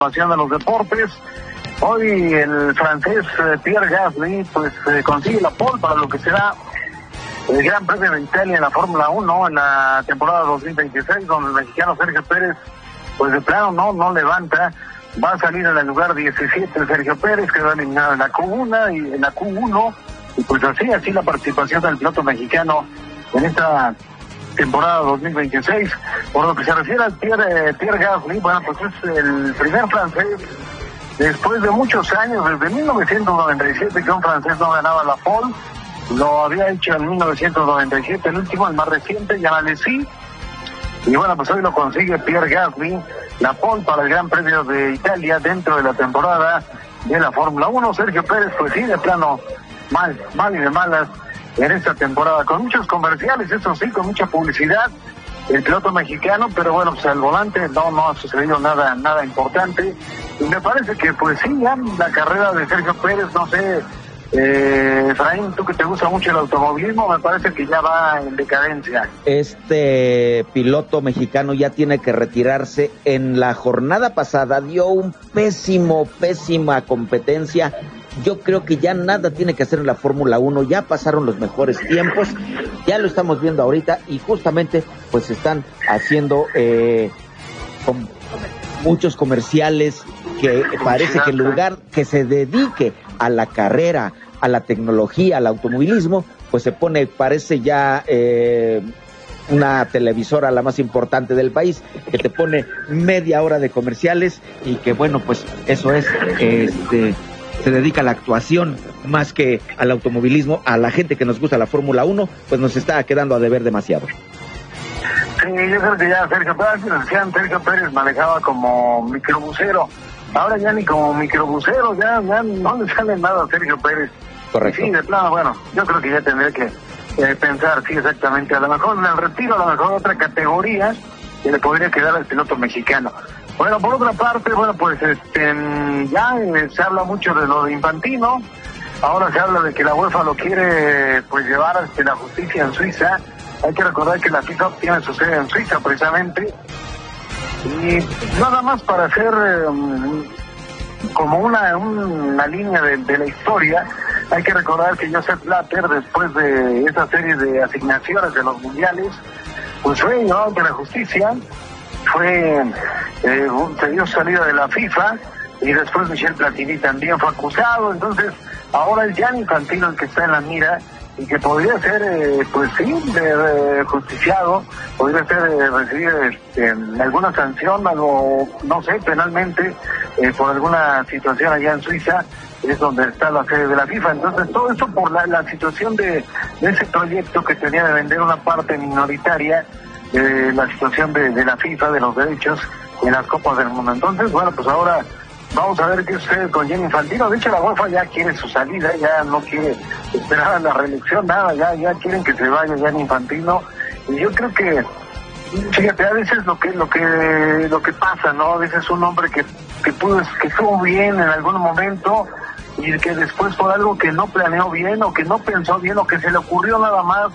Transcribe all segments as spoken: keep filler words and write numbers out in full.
de los deportes. Hoy el francés eh, Pierre Gasly pues eh, consigue la pole para lo que será el Gran Premio de Italia en la Fórmula uno en la temporada dos mil veintiséis, donde el mexicano Sergio Pérez pues de plano no no levanta. Va a salir en el lugar diecisiete Sergio Pérez, quedó eliminado en la Q uno y en la Q uno, y pues así así la participación del piloto mexicano en esta temporada dos mil veintiséis. Por lo que se refiere al Pierre, Pierre Gasly, bueno, pues es el primer francés después de muchos años, desde mil novecientos noventa y siete, que un francés no ganaba la pole. Lo había hecho en mil novecientos noventa y siete, el último, el más reciente, Jean Alesi. Y bueno, pues hoy lo consigue Pierre Gasly, la pole para el Gran Premio de Italia dentro de la temporada de la Fórmula uno. Sergio Pérez, pues sí, de plano, mal, mal y de malas en esta temporada, con muchos comerciales, eso sí, con mucha publicidad, el piloto mexicano, pero bueno, pues al volante no, no ha sucedido nada, nada importante, y me parece que pues sí, ya la carrera de Sergio Pérez, no sé, eh, Efraín, tú que te gusta mucho el automovilismo, me parece que ya va en decadencia. Este piloto mexicano ya tiene que retirarse. En la jornada pasada dio un pésimo, pésima competencia. Yo creo que ya nada tiene que hacer en la Fórmula uno, ya pasaron los mejores tiempos, ya lo estamos viendo ahorita, y justamente pues están haciendo eh, con muchos comerciales que parece que en lugar que se dedique a la carrera, a la tecnología, al automovilismo, pues se pone, parece ya eh, una televisora la más importante del país, que te pone media hora de comerciales, y que bueno, pues eso es, este... se dedica a la actuación más que al automovilismo. A la gente que nos gusta la Fórmula uno, pues nos está quedando a deber demasiado. Sí, yo creo que ya Sergio Pérez, decían, Sergio Pérez manejaba como microbusero, ahora ya ni como microbusero, ya, ya no le sale nada a Sergio Pérez. Correcto. Sí, de plano, bueno, yo creo que ya tendría que eh, pensar, sí, exactamente, a lo mejor en el retiro, a lo mejor otra categoría que le podría quedar al piloto mexicano. Bueno, por otra parte, bueno, pues este ya eh, se habla mucho de lo de Infantino. Ahora se habla de que la UEFA lo quiere pues llevar hasta la justicia en Suiza. Hay que recordar que la FIFA tiene su sede en Suiza precisamente. Y nada más para hacer um, como una, una línea de, de la historia, hay que recordar que Joseph Blatter, después de esa serie de asignaciones de los mundiales, pues fue llevado ante la justicia. Fue, eh, se dio salida de la FIFA, y después Michel Platini también fue acusado. Entonces ahora es Gianni Infantino el que está en la mira, y que podría ser, eh, pues sí, de, de justiciado, podría ser eh, recibir este, alguna sanción, algo, no sé, penalmente, eh, por alguna situación allá en Suiza, es donde está la sede de la FIFA. Entonces todo eso por la, la situación de, de ese proyecto que tenía de vender una parte minoritaria de la situación de, de la FIFA, de los derechos en las Copas del Mundo. Entonces, bueno, pues ahora vamos a ver qué sucede con Gianni Infantino. De hecho, la UEFA ya quiere su salida, ya no quiere esperar a la reelección, nada, ya ya quieren que se vaya Gianni Infantino. Y yo creo que, fíjate, a veces lo que lo que lo que pasa, ¿no? A veces un hombre que que pudo, que estuvo bien en algún momento, y que después por algo que no planeó bien, o que no pensó bien, o que se le ocurrió nada más,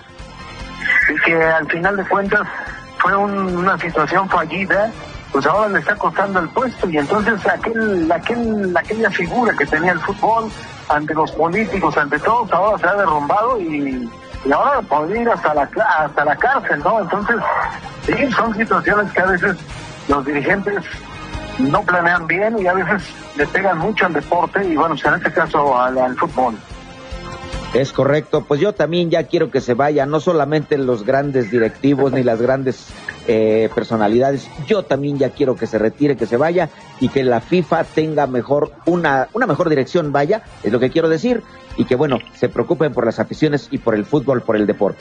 y que al final de cuentas fue un, una situación fallida, pues ahora le está costando el puesto. Y entonces aquel, aquel, aquella figura que tenía el fútbol ante los políticos, ante todos, ahora se ha derrumbado, y, y ahora podría ir hasta la, hasta la cárcel, ¿no? Entonces, sí, son situaciones que a veces los dirigentes no planean bien, y a veces le pegan mucho al deporte, y bueno, pues en este caso al, al fútbol. Es correcto, pues yo también ya quiero que se vaya, no solamente los grandes directivos ni las grandes eh, personalidades, yo también ya quiero que se retire, que se vaya, y que la FIFA tenga mejor una una mejor dirección, vaya, es lo que quiero decir, y que bueno, se preocupen por las aficiones y por el fútbol, por el deporte.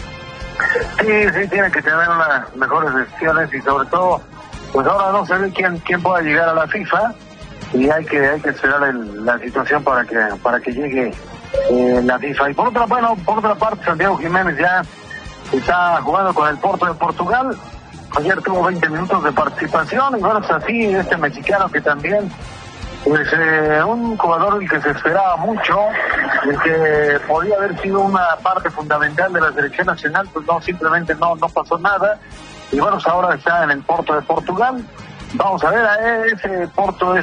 Sí, sí, tienen que tener unas mejores decisiones, y sobre todo, pues ahora no se ve quién quién pueda llegar a la FIFA, y hay que hay que esperar el, la situación para que para que llegue Eh, la FIFA. Y por otra, bueno, por otra parte, Santiago Jiménez ya está jugando con el Porto de Portugal. Ayer tuvo veinte minutos de participación, y bueno, es así, este mexicano que también, pues eh, un jugador el que se esperaba mucho, el que podía haber sido una parte fundamental de la selección nacional, pues no, simplemente no, no pasó nada. Y bueno, pues ahora está en el Porto de Portugal, Vamos a ver a ese Porto